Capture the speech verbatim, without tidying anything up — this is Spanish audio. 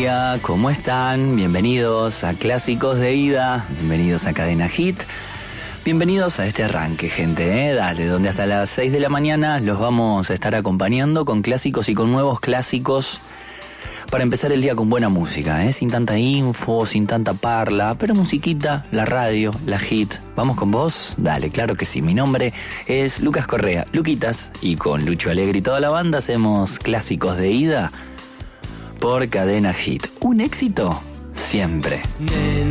día, ¿cómo están? Bienvenidos a Clásicos de Ida, bienvenidos a Cadena Hit, bienvenidos a este arranque, gente, ¿eh? Dale, donde hasta las seis de la mañana los vamos a estar acompañando con clásicos y con nuevos clásicos para empezar el día con buena música, ¿eh? Sin tanta info, sin tanta parla, pero musiquita, la radio, la hit. ¿Vamos con vos? Dale, claro que sí. Mi nombre es Lucas Correa, Luquitas, y con Lucho Alegre y toda la banda hacemos Clásicos de Ida por Cadena Hit. Un éxito siempre.